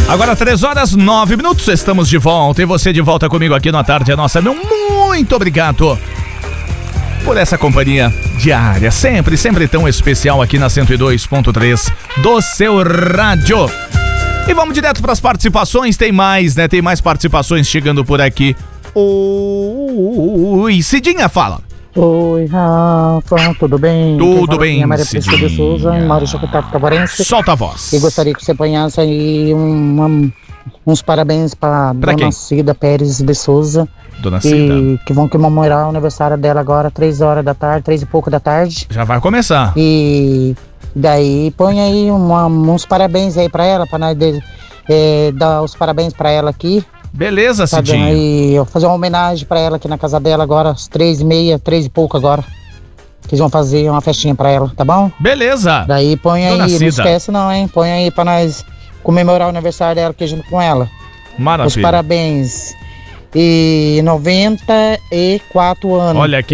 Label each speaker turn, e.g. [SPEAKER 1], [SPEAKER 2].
[SPEAKER 1] Agora 3h09, estamos de volta e você de volta comigo aqui na Tarde é Nossa. Meu muito obrigado por essa companhia diária, sempre tão especial aqui na 102.3 do seu rádio. E vamos direto para as participações, tem mais, né? Tem mais participações chegando por aqui. Oi, Cidinha, fala.
[SPEAKER 2] Oi, Rafa, tudo bem?
[SPEAKER 1] Tudo bem,
[SPEAKER 2] Minha Maria Priscila de Souza, em Maurício Cotap Tabarense.
[SPEAKER 1] Solta a voz.
[SPEAKER 2] E gostaria que você apanhasse aí uns parabéns para Dona Cida Pérez de Souza.
[SPEAKER 1] Dona Cida.
[SPEAKER 2] E que vão comemorar o aniversário dela agora, 3 horas da tarde, 3 e pouco da tarde.
[SPEAKER 1] Já vai começar.
[SPEAKER 2] E daí põe aí uns parabéns aí para ela, para nós dar os parabéns para ela aqui.
[SPEAKER 1] Beleza, Cidinha.
[SPEAKER 2] E eu vou fazer uma homenagem pra ela aqui na casa dela agora, às 3h30, 3 e pouco agora. Eles vão fazer uma festinha pra ela, tá bom?
[SPEAKER 1] Beleza.
[SPEAKER 2] Daí põe
[SPEAKER 1] Dona
[SPEAKER 2] aí,
[SPEAKER 1] Cida.
[SPEAKER 2] não esquece não, hein? Põe aí pra nós comemorar o aniversário dela aqui junto com ela.
[SPEAKER 1] Maravilha.
[SPEAKER 2] Os parabéns. E 94 anos.
[SPEAKER 1] Olha aqui.